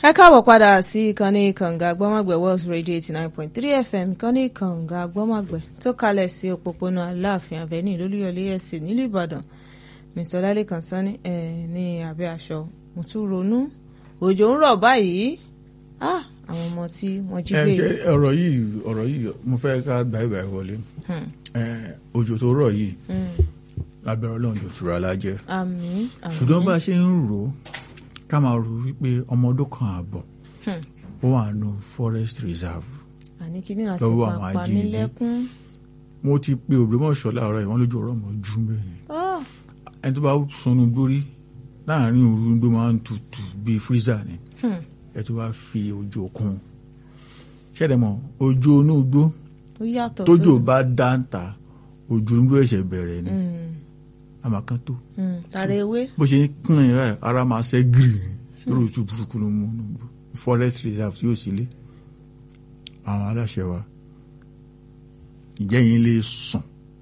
ẹ káàbọ̀ padà sí ìkànnì kànga gbọ́mọ̀gbẹ́ Wells Radio 89.3 FM ìkànnì kànga gbọ́mọ̀gbẹ́ tó kalẹ̀ sí òpópónà Aláàfin Avenue lólúyọ̀lé ẹ̀sìn nílùú Ìbàdàn. Mr. Lalekan Sanni ní abẹ́ aṣọ mo tún ronú òjò ń rọ̀ báyìí àwọn ọmọ tí wọ́n jí gbé. ọ̀rọ̀ yìí mo fẹ́ ká gbàgbà wọlé òjò tó rọ̀ yìí lábẹ́rẹ́ Ọlọ́run jò tura lájẹ́. Àmín. Ṣùgbọ́n bá a ṣe ń rò ó ká máa rò wípé ọmọ ọdún kan àbọ̀ ó wà nù forest reserve lọ́wọ́ àwọn ajínigbé. Mo ti pe Ògbómọ̀ṣọ́ láàárọ̀ yìí wọ́n lójú ọ̀rọ̀ mọ́ jú mẹ́rin. Ẹni tó bá sọnù gbórí láàrin òru ló máa ń tutù bíi freezer ni ẹ tó bá fi òjò kún ṣẹ́dẹ̀ mọ́ òjò inú igbó tójò bá dáńtà òjò inú igbó ẹ̀ṣẹ̀ bẹ̀rẹ̀ ni àmàkán tó tààrà ewé bó ṣe ń kún ẹ̀ ara máa ṣẹ́ gírì lórí ojú burúkú ló mú forest reserve yóò sílé. Àwọn aláṣẹ wa ìjẹ́yìn lè sùn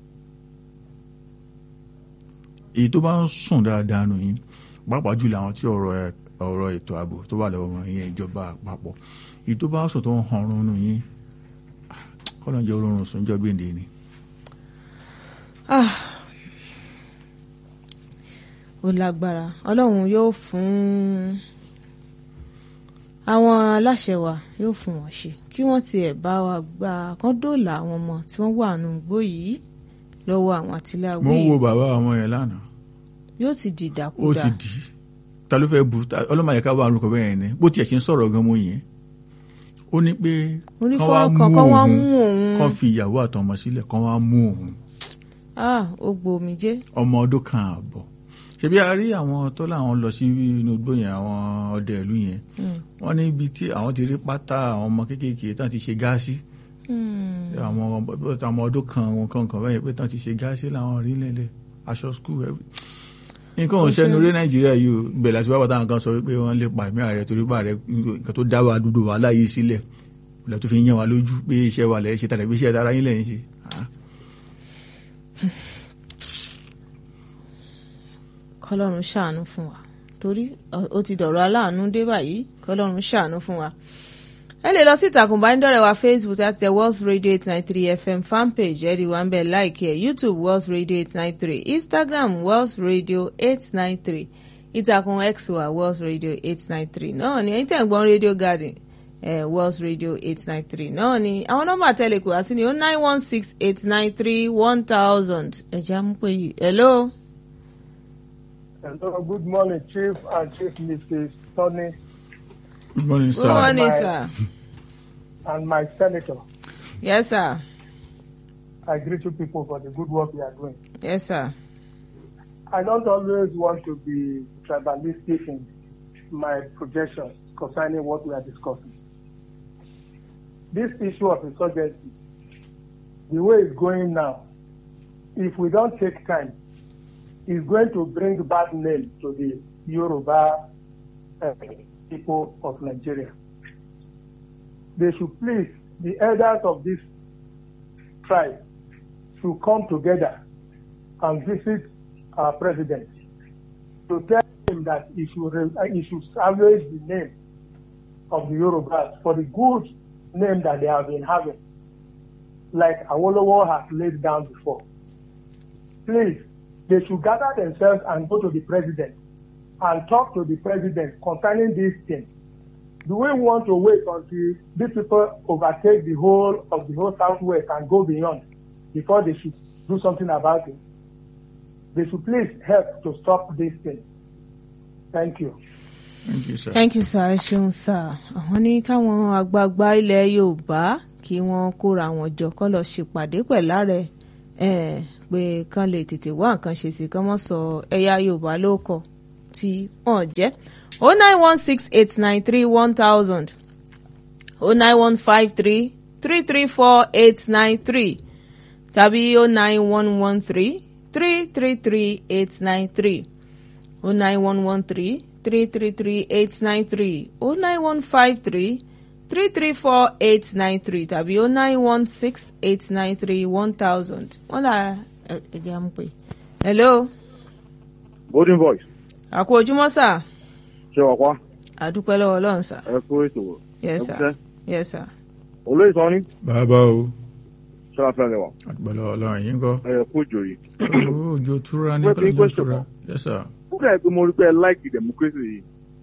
èyí tó bá ń sùn dáadáa nù yín pàápàá jùlọ àwọn tí ọ̀rọ̀ ètò ààbò tó wà lọ́wọ́ wọn ìyẹn ìjọba àpapọ̀ èyí tó bá ń sùn tó ń hanrun nù yín kọ́nà jẹ́ olórun sùn jọ gbèǹde ni. Ó lágbára Ọlọ́run yóò fún àwọn aláṣẹ wa yóò fún wọn ṣe kí wọ́n tiẹ̀ bá wa gba kán dóòlà àwọn ọmọ tí wọ́n wà nù gbó yìí lọ́wọ́ àwọn àtìláwí. Mo ń wo bàbá àwọn yẹn lánàá. Yóò ti di ìdàkúdà. Ó ti di ta ló fẹ́ bu ọlọ́mọ àyẹ̀ká wà lórúkọ bẹ́ẹ̀ yẹn ni bó tiẹ̀ ṣe ń sọ̀rọ̀ gan mọ́ yẹn ó ní pé kán wá mú òun kán fi ìyàwó àtọmọ sílẹ̀ kán wá mú òun. Ó gbòmìjé. Ọmọ ọdún kan àbọ̀ ṣebí a rí àwọn tó láwọn lọ sí inú igbó yẹn àwọn ọdẹ ìlú yẹn wọ́n ní ibi tí àwọn ti rí pátá àwọn ọmọ kéékèèké tán ti ṣe gáàsì àwọn ọdún kan wọn kankan báyìí pé tán ti ṣe gáàsì láwọn rí lẹ́lẹ̀ aṣọ skul nǹkan ò sẹ́nu rí Nàìjíríà yìí ó bẹ̀rẹ̀ láti wábàtà nǹkan sọ wípé wọ́n lè pa ẹ̀mí ààrẹ torí bá rẹ̀ nǹkan tó dá wa dúdú wa láyé sílẹ̀ ìlẹ̀ tó fi yẹn wa lójú pé iṣẹ́ wa lẹ̀ ṣe tàbí iṣẹ́ dára yín lẹ̀ ń ṣe. Kọ́lọ́run ṣàánú fún wa torí ó ti dọ̀rọ̀ aláàánú dé báyìí Kọ́lọ́run ṣàánú fún wa. Ẹ lè lọ sí ìtàkùn ìbánidọ́rẹ̀ẹ́ wa Facebook àti Wells Radio 893 FM fanpage ẹ̀rí wa ń bẹ̀ like ẹ̀ YouTube Wells Radio 893 Instagram Wells Radio 893 ìtàkùn X wa Wells Radio 893 náà ni ẹ̀yin tẹ̀ ń gbọ́n Radio Garden Wells Radio 893 náà ni àwọn nọ́mbà tẹ́lẹ̀ kò wá sí ni 09168931000 ẹ̀jẹ̀ amúpẹ́ yìí. Hello. Hello, good morning, Chief and Chief Mrs. Tony. Good morning, sir. Good morning, sir. And my senator. Yes, sir. I greet you people for the good work you are doing. Yes, sir. I don't always want to be tribalistic in my projections concerning what we are discussing. This issue of insurgency, the way it's going now, if we don't take time, is going to bring bad name to the Yoruba people of Nigeria. They should please, the elders of this tribe should come together and visit our president to tell him that he should salvage the name of the Yorubas for the good name that they have been having, like Awolowo has laid down before. Please, they should gather themselves and go to the president and talk to the president concerning these things. Do we want to wait until these people overtake the whole of the whole Southwest and go beyond before they should do something about it? They should please help to stop this thing. Thank you. Thank you, sir. Thank you, sir. Ẹ ṣeun, sir. Àwọn ní káwọn àgbààgbà ilẹ̀ Yorùbá kí wọ́n kóra wọn jọ kó lọ ṣèpàdé pẹ̀láàrẹ̀ pé kán lè tètè wá nǹkan ṣe sí kán mọ́ sọ ẹ̀yà Yorùbá lóko tí wọ́n jẹ́. 09168931000 09153334893 tàbí 09113333893 09113333893 09153334893 tàbí 09168931000 wọ́n là ẹ̀jẹ̀ àmú pé. Hello. Golden voice. Àkó ojúmọ́ sà. Ṣé wà pa? àdúpẹ́ lọ́wọ́ Ọlọ́run sà. ẹ kú ètò. Yes sir. Yes sir. olóyè sọ ní. bàbá o. sọlá fẹ́ lẹ́wà. àdúpẹ́ lọ́wọ́ Ọlọ́run yín kọ́. ẹ kú òjò yìí. òjò túra ní kọ́lọ́jọ́ túra. Yes sir. ó dà pé mo rí pé ẹ láìkì democracy yìí.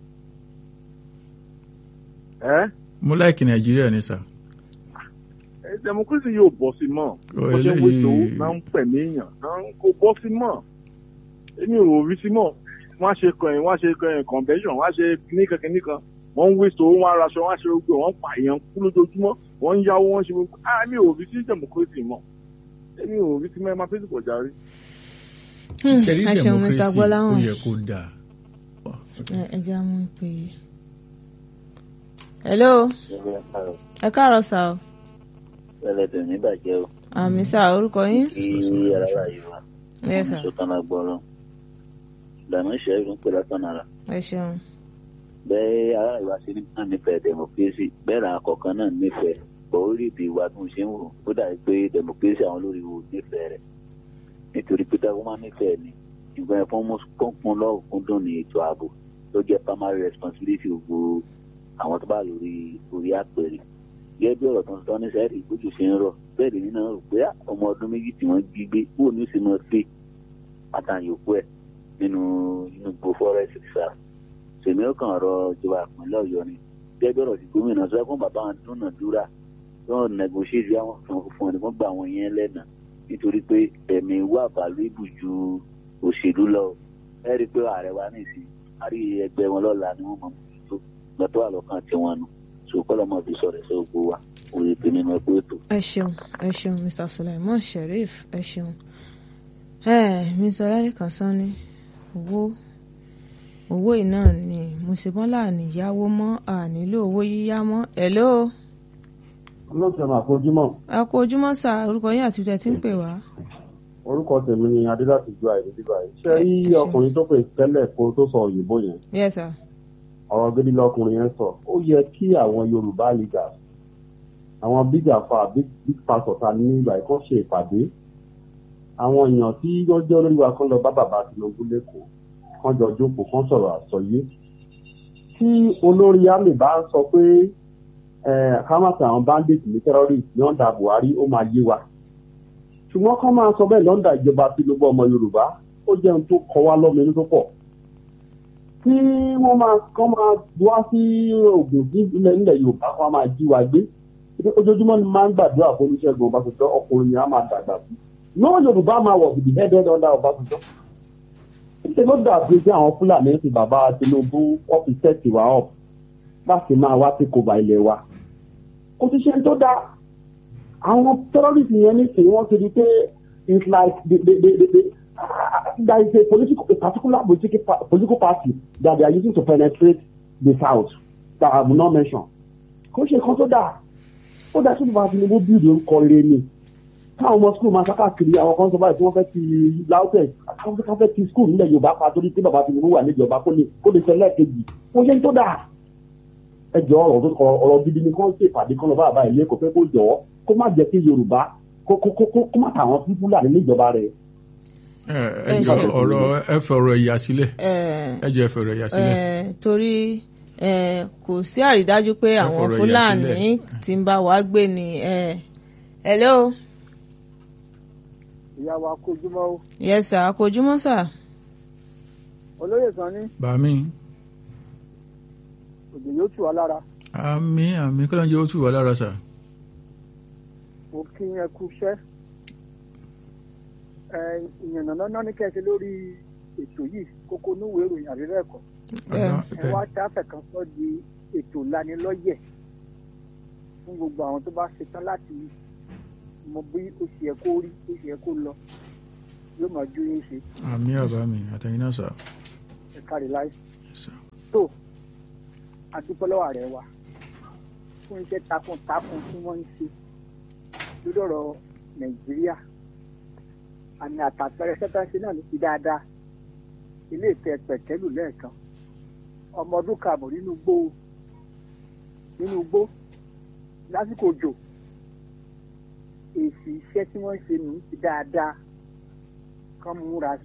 mo láìkì Nàìjíríà ní sà. democracy yóò bọ́ sí mọ́. ọjọ́ wíjọ náà ń pẹ̀mí èèyàn náà kò bọ́ sí mọ́. èmi ò rí sí mọ́. wọ́n á ṣe convention wọ́n á ṣe nìkan wọ́n ń wéṣọ wọ́n á raṣọ wọ́n á ṣe gbogbo wọ́n ń pa èèyàn kú lójoojúmọ́ wọ́n ń yáwó wọ́n ń ṣe gbogbo èmi ò rí sí democracy mọ́. èmi ò rí sí mọ́ ẹ máa fẹ́ẹ́ sìkò járe. ṣẹ̀rí democracy ó yẹ kó dáa. ẹ jẹ́ àmú pé hello ẹ káàárọ̀ sà o. ẹlẹ́dẹ̀ ní bàjẹ́ o. àmì sà orúkọ yín. kí arára yìí wá. Yes sir. sọ́tàn lágbọ́rọ̀ ìlànà ìṣẹ́yìn ń pè látọ̀nà rà. ẹ ṣeun. bẹ́ẹ̀ ará ìwà sí náà nífẹ̀ẹ́ democracy bẹ́ẹ̀ làwọn kọ̀ọ̀kan náà nífẹ̀ẹ́ bọ̀ orí ìdí ìwà tó ń ṣe ń wò ó dàbí pé democracy àwọn olórí wo nífẹ̀ẹ́ rẹ̀ nítorí pé táwọn máa nífẹ̀ẹ́ ni ìgbà yẹn fún kọ́ńpọ́n lọ́wọ́ fún dùn ní ètò ààbò tó jẹ́ primary responsibility gbogbo àwọn tó bá orí àpèrè gẹ́gẹ́ bí ọ̀rọ̀ tó ń sọ ní sẹ́ẹ̀rì ìgbójú ṣe ń rọ̀ bẹ́ẹ̀ lèmi náà rò pé ọmọ ọdún méjì tí wọ́n jí gbé kúrò ní ìsinmi ọdún àtàyòkú ẹ̀ nínú gbogbo forest reserve tèmi ó kàn rọ ìjọba ìpínlẹ̀ Ọ̀yọ́ ni gẹ́gẹ́ bí ọ̀rọ̀ tí gómìnà sọ fún bàbá wọn dúnàdúrà tó ń negotiate àwọn fún ẹni wọ́n gba àwọn yẹn lẹ́nà nítorí pé ẹ̀mí wà valuable ju òṣèlú lọ ẹ rí i pé ààrẹ wa nìsín a rí ẹgbẹ́ wọn lọ́la ni wọ́n mọ̀ tó lọ́tọ́ àlọ́kàn tiwọn nù sòkòlò máa fi sọ̀rọ̀ ẹ̀sẹ̀ gbogbo wa òye pé nínú ẹgbẹ́ ètò. ẹ ṣeun Mr. Sulaiman Sheriff ẹ ṣeun Mr. Ọlálẹ́kan Sanni owó iná ni mùsùlùmọ́lá níyàwó mọ́ ànílò owó yíyá mọ́. hello. olóòtú ẹ̀mà àkójúmọ́. àkójúmọ́ sà orúkọ yín àti ìtẹ̀ tí ń pè wá. orúkọ tèmi ni adéláti ju àìrí bíbá yìí. ṣé rí ọkùnrin tó pè tẹ́lẹ̀ kó tó sọ òyìnbó yẹn. yes sir. ọ̀rọ̀ gidi lọkùnrin yẹn sọ ó yẹ kí àwọn Yorùbá leaders àwọn big afa big pastor ta ní ìgbà yìí kó ṣe ìpàdé àwọn èèyàn tí wọ́n jẹ́ olórí wa kan lọ bá bàbá Tinubu lẹ́kọ̀ọ́ kan jọ jókòó kan sọ̀rọ̀ àsọyé tí olórí àmì bá ń sọ pé kámásì àwọn bandits ní terrorist lọ́ndà Buhari ó máa yé wa ṣùgbọ́n kán máa sọ bẹ́ẹ̀ lọ́ndà ìjọba Tinubu ọmọ Yorùbá ó jẹun tó kọ wá lọ́mọ inú tó pọ̀ tí wọ́n kán máa wá sí Ògùn sí ilẹ̀ Yorùbá kán máa jí wa gbé ojoojúmọ́ ni máa ń gbàdúrà fún Olúṣẹ́gun Ọbásanjọ́ ọkùnrin ni a máa dàgbà sí no Yorùbá máa wọ̀ bìbí headed under Ọbásanjọ́ ṣe ló dàbí pé àwọn Fúlàní ti bàbá Tinubu wọ́n fi tẹ́tì wá up láti máa wá sí kòbá ilẹ̀ wa kò ti ṣe tó dáa àwọn terrorists yẹn nísìnyí wọ́n ti di pé it's like there is a particular political party that they are using to penetrate the south that I will not mention kò ṣe kan tó dáa ó dáa sí bàbá Tinubu bíi orúkọ rere ni káwọn ọmọ skul máa sákàkiri àwọn kan sọ báyìí tí wọ́n fẹ́ ti lautech àwọn kan fẹ́ ti skul nílẹ̀ Yorùbá pa torí pé bàbá Tinubu wà níjọba kó lè ṣẹlẹ̀ kejì kò ṣe tó dáa ẹjọ́ ọ̀rọ̀ gidi ni kò ṣe ìpàdé kan lọ bá bàbá ilé kò fẹ́ kó jọ kó má jẹ́ kí Yorùbá kó má tàwọn Fúlàní níjọba rẹ̀. ọ̀rọ̀ ẹ fọ̀rọ̀ ẹ̀yà sílẹ̀ ẹ fọ̀rọ̀ ẹ̀yà sílẹ̀. torí kò sí àrídájú pé àwọn Fúlàní tí ń bá wa gbé ni hello. ìyá wa kojúmọ́ o. yes sir kojúmọ́ sir. olóyè Sanni. bàmí. òjò yóò tù wá lára. àmín kọ́lá ń jẹ́ ó tù wá lára sà. mo kí ẹ kú iṣẹ́. ìyànnà náà ní kẹ́sì lórí ètò yìí kókó níwèé ìròyìn àbíbẹ̀ ẹ̀kọ́. ẹ wá ṣáfẹ̀ kan sọ di ètò lanilọ́yẹ̀ fún gbogbo àwọn tó bá ṣetán láti mọ bí ó ṣe yẹ kó rí ó ṣe yẹ kó lọ yóò máa ju yín ṣe. àmín àbá mi àtẹ̀yìn náà sà. ẹ kárí láì. tó adúpọ́lọ́wà rẹ̀ wá fún iṣẹ́ takuntakun tí wọ́n ń ṣe lórí ọ̀rọ̀ Nàìjíríà àmì àtàpẹrẹ sẹ́tàǹsì náà ló fi dáadáa ilé ìtẹ́ pẹ̀tẹ́lù lẹ́ẹ̀kan ọmọ ọdún kààbọ̀ nínú igbó lásìkò òjò èsì iṣẹ́ tí wọ́n ń ṣe nù ti dáadáa kán múra